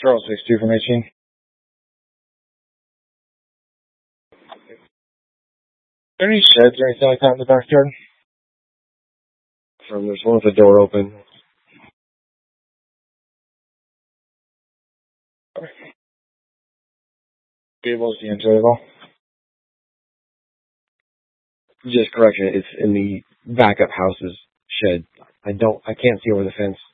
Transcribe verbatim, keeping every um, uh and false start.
Charles six two from eighteen. Are there any sheds or anything like that in the backyard? From there's one with the door open. Be able to see into it at all? Just correction, it's in the backup house's shed. I don't, I can't see over the fence.